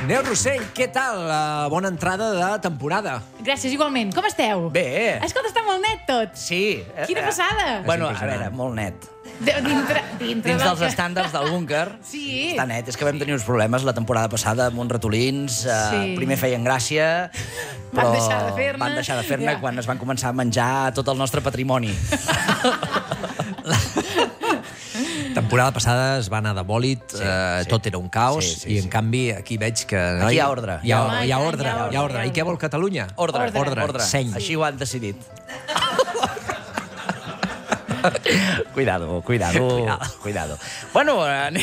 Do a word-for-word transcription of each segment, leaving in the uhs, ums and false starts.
Neus Rossell, què tal? Uh, bona entrada de temporada. Gràcies, igualment. Com esteu? Bé. Escolta, està molt net tot. Sí. Quina passada. Bueno, a veure, molt net. De, dintre, dintre Dins del dels que- estàndards del búnquer. Sí. Està net. És que vam tenir uns problemes la temporada passada amb uns ratolins. Uh, Sí. Primer feien gràcia, però Van deixar de fer-ne. van deixar de fer-ne Ja. quan es van començar a menjar tot el nostre patrimoni. Temporada passada es va anar de bòlit, Sí, eh, sí. tot era un caos, Sí, sí, i en sí. canvi aquí veig que... Aquí hi ha ordre. Hi ha, Home, hi ha i tant, ordre, hi ha ordre, hi ha ordre. hi ha I què vol Catalunya? Ordre, Ordre. ordre, ordre. Seny. Així ho han decidit. Cuidado, cuidado, Cuidado. cuidado. Bueno, anem...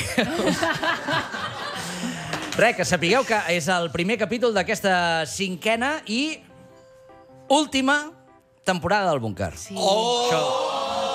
Res, que sapigueu que és el primer capítol d'aquesta cinquena i última temporada del búnquer. Sí. Oh!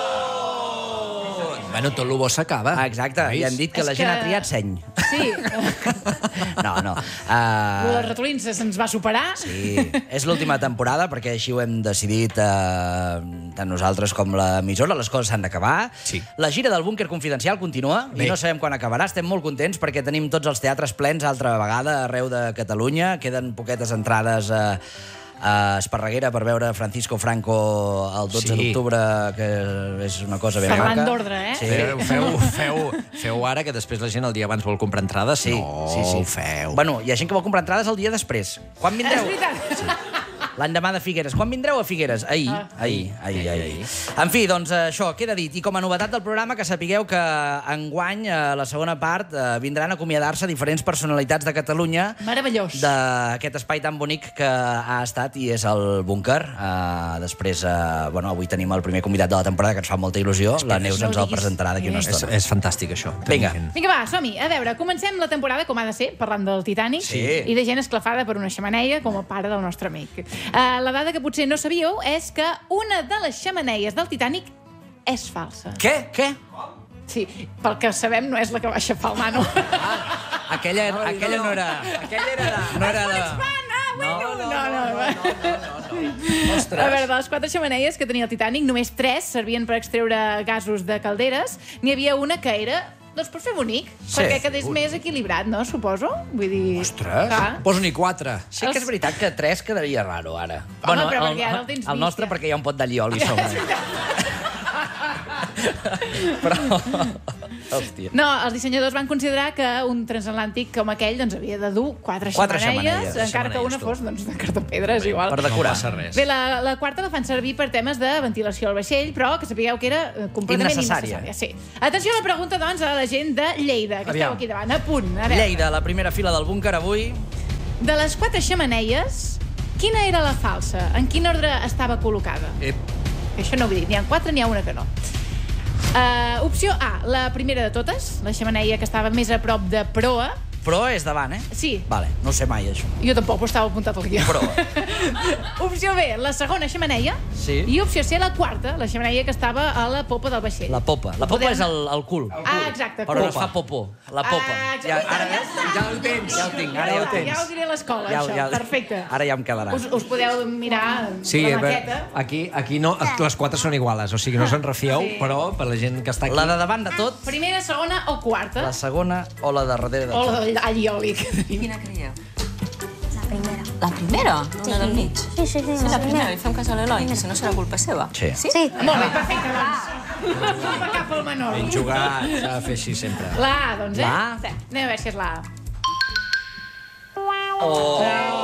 Bueno, tot el bo s'acaba. Ah, exacte, Veus? i han dit que És la gent que- ha triat seny. Sí. No, no. Uh... Els Uh, ratolins se'ns va superar. sí, és l'última temporada perquè així ho hem decidit uh, tant nosaltres com l'emissora. Les coses s'han d'acabar. Sí. La gira del búnquer confidencial continua Bé. i no sabem quan acabarà. Estem molt contents perquè tenim tots els teatres plens altra vegada arreu de Catalunya. Queden poquetes entrades a... a Esparreguera per veure Francisco Franco el dotze Sí. d'octubre, que és una cosa ben Parlant maca. d'ordre, eh? Sí. Feu, feu, feu, feu ara que després la gent el dia abans vol comprar entrades. Sí, no, sí, sí. ho feu. Bueno, hi ha gent que vol comprar entrades el dia després. Quan És vindreu? veritat. L'endemà de Figueres. Quan vindreu a Figueres? Ahir. Ah. Ahir, ahir, ahir, ahir. En fi, doncs això, queda dit. I com a novetat del programa, que sapigueu que enguany, a la segona part, eh, vindran a acomiadar-se diferents personalitats de Catalunya Meravellós. d'aquest espai tan bonic que ha estat i és el búnquer. Uh, després, uh, bueno, avui tenim el primer convidat de la temporada, que ens fa molta il·lusió. La Neus no ho ens el diguis. presentarà d'aquí una Eh. És, estona. és fantàstic, això. Vinga. Tenir gent. Vinga, va, som-hi. A veure, comencem la temporada com ha de ser, parlant del Titanic, Sí. i de gent esclafada per una xemeneia, com el pare del nostre amic. Uh, la dada que potser no sabíeu és que una de les xemeneies del Titanic és falsa. Què? Què? Sí, pel que sabem no és la que va aixafar el nano. Aquella, no, aquella no, no era... Aquella era... No era de... Ah, bueno, no, no, no. no. Ostres. A veure, de les quatre xemeneies que tenia el Titanic, només tres servien per extreure gasos de calderes. N'hi havia una que era, doncs, per fer bonic, Sí. perquè quedés més equilibrat, no? Suposo. Vull dir... Ostres, Clar. posa-n'hi quatre. Sí que és veritat que tres quedaria raro, ara. Home, però perquè ara el tens el vist, nostre ja. perquè hi ha un pot d'allioli a sobre. Però... Hòstia. No, els dissenyadors van considerar que un transatlàntic com aquell doncs, havia de dur quatre, Quatre xemeneies, xemeneies. encara que una Xemeneies, tu. fos doncs, de cartopedra, és igual. Per decorar. No passa res. Bé, la, la quarta la fan servir per temes de ventilació al vaixell, però que sapigueu que era eh, completament Innecessària. innecessària. Sí. Atenció a la pregunta, doncs, a la gent de Lleida, que Aviam. esteu aquí davant, a punt. A veure, Lleida, la primera fila del búnquer avui. de les quatre xemeneies, quina era la falsa? En quin ordre estava col·locada? Ep. Això no ho he dit, n'hi ha quatre, n'hi ha una que no. Uh, opció A, la primera de totes, la xemeneia que estava més a prop de proa. Però és davant, eh? Sí, Vale, no ho sé mai, això. jo tampoc, però estava apuntat al guió. Proa. Opció B, la segona xemeneia. Sí. I opció C, la quarta, la xemeneia que estava a la popa del vaixell. La popa. La popa Podem- és el, el cul. Ah, exacte, Però no popa. es fa popó. La popa. Ah, exacte. Ja, ara, Ja està. ja el tens. Ja el tinc, ara ja, Ja, ho tens. ja ho diré a l'escola, Ja- això. ja- Perfecte. Ara ja em quedarà. Us, us podeu mirar Sí, la a veure, maqueta. aquí, aquí no, les quatre són iguales, o sigui, no us en refieu, Sí. però per la gent que està aquí... La de davant de tot, Primera, segona o quarta. la segona o la de darrere de O tot. la del allioli que tenim. Quina creieu? La primera. La primera? Sí. Una del mig? Sí, sí, sí. Sí, la primera. Li fem cas a l'Eloi, que si no serà culpa seva. Sí. Sí? Sí. Molt bé, perfecte, doncs. Va cap al menor. Ben jugat, s'ha de fer així sempre. La A, doncs, eh? La A. Sí. Anem a veure si és la A. Oh,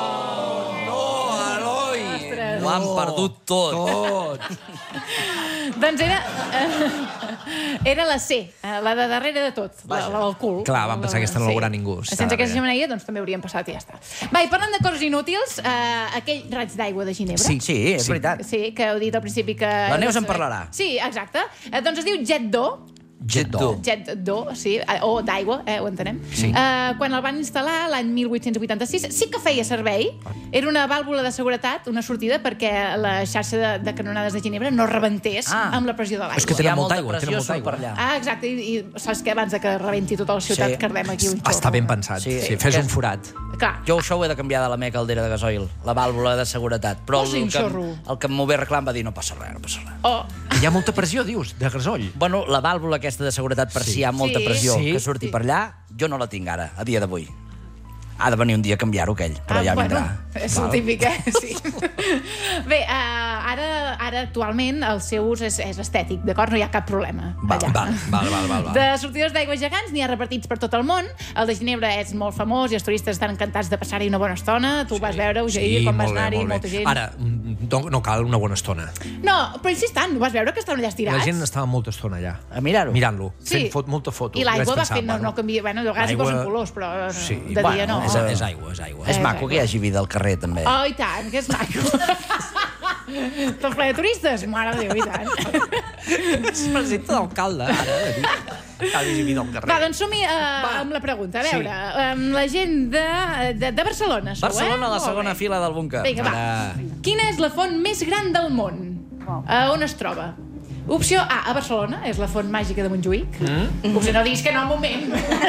Ostres. ho han perdut tot. Tot. Doncs era... Eh, era la C, eh, la de darrere de tot, la, la del cul. Clar, vam pensar que aquesta no la veurà ningú. Està Sense aquesta darrere. xemeneia, doncs també hauríem passat i ja està. Va, i parlant de coses inútils, eh, aquell raig d'aigua de Ginebra. Sí, sí, és veritat. Sí, que heu dit al principi que... La Neus en parlarà. Sí, exacte. Eh, doncs es diu Jet d'O. Jet d'O. Jet d'O, sí, eh, o d'aigua, eh, ho entenem. Sí. Eh, quan el van instal·lar l'any mil vuit-cents vuitanta-sis, sí que feia servei. Era una vàlvula de seguretat, una sortida, perquè la xarxa de, de canonades de Ginebra no rebentés Ah. amb la pressió de l'aigua. És que Hi ha tenen molta molta aigua, pressió, tenen molta surt per aigua. allà. Ah, exacte, i, i saps que abans de que rebenti tota la ciutat Sí. sí. cardem aquí un xorro. Està ben pensat. Sí, Sí, fes que- un forat. Clar, Jo això ho he de canviar de la meva caldera de gasoil, la vàlvula de seguretat. Però Posi el un que, xorro. el que m'ho ve reclam va dir no passa res, no passa res. oh, Hi ha molta pressió, dius, de gasoll. Bueno, la vàlvula aquesta de seguretat per si hi ha molta Sí. pressió Sí. que surti Sí. per allà, jo no la tinc ara, a dia d'avui. Ha de venir un dia a canviar-ho, aquell, però ja vindrà. Bueno, és el típic, eh? Sí. Bé, uh, ara, ara actualment el seu ús és, és estètic, d'acord? No hi ha cap problema. Val, allà. Val, val, val, val, val. De sortidors d'aigua gegants n'hi ha repartits per tot el món. El de Ginebra és molt famós i els turistes estan encantats de passar-hi una bona estona. Tu sí, vas veure-ho, Jair, quan vas anar-hi, molta gent. Ara, no, no cal una bona estona. No, però ells sí estan, vas veure que estan allà estirats? La gent estava molta estona allà. A mirar-ho? Mirant-lo, Sí. fent fot, molta foto. I l'aigua Vaig va pensar, fent, no, bueno, no canvia, bueno, de vegades hi l'aigua- posen colors, però Sí, de bueno, dia no. És, és aigua, és aigua. És Eh, maco que hi hagi vida al carrer, també. Oh, i tant, que és maco. Tot ple de turistes? Mare de Déu, i tant. Es presenta d'alcalde, ara, de dir que ha visitat al carrer. Va, doncs som-hi uh, amb la pregunta. A veure, sí. um, la gent de, de, de Barcelona, sou, Barcelona, eh? la Molt segona bé. fila del búnquer. Vinga, va. Ara. Quina és la font més gran del món? A on es troba? Opció A, a Barcelona, és la font màgica de Montjuïc. Mm? Opció no diguis que no, un moment.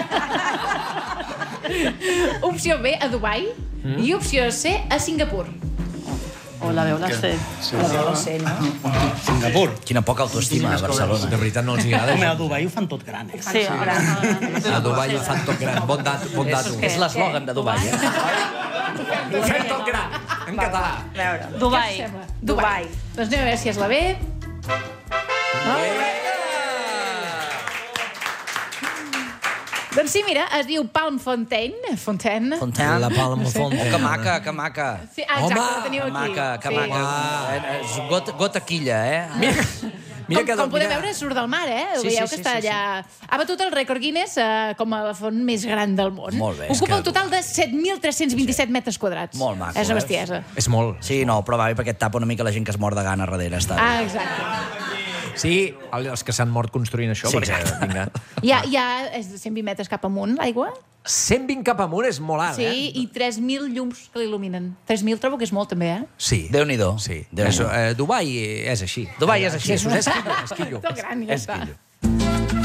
Opció B, a Dubai. Mm? I opció C, a Singapur. O la veu la sé. La veu la sé, no? Singapur. Quina poca autoestima a Barcelona. De veritat no els agrada. Home, a Dubai ho fan tot gran, eh? Sí, ara. A Dubai ho fan tot gran. Bon dato, bon dato. És l'eslògan de Dubai, eh? Ho fem tot gran, en català. A veure. Què Dubai. us sembla? Dubai. Doncs anem a veure si és la B. Doncs sí, mira, es diu Palm Fontaine. Fontaine. Fontaine. La Palma Fontaine. Oh, que maca, que maca. Sí, ah, exacte, Home, la teniu Que aquí. maca, que sí. maca. Eh, És gota, gota quilla, eh? Mira, mira Com, que... com podeu mira- veure, surt del mar, eh? Sí, Veieu sí, que sí, està sí, allà... Ha batut el rècord Guinness eh, com a la font més gran del món. Molt bé, és Ocupa que- un total de set mil tres-cents vint-i-set metres quadrats. Molt maco, És una eh? bestiesa. És molt. Sí, no, però va bé perquè et tapa una mica la gent que es mor de gana darrere. Està bé. Ah, exacte. Sí, els que s'han mort construint això, Sí, perquè, exacte. vinga. Hi ha, hi ha és de cent vint metres cap amunt, l'aigua. cent vint cap amunt és molt alt, Sí, eh? i tres mil llums que l'il·luminen. tres mil trobo que és molt, també, eh? Sí. Déu-n'hi-do. Sí. Déu-n'hi-do. Això, eh, Dubai és així. Dubai és així. És, és quillo, és quillo. Tot gran, i ja És està. quillo.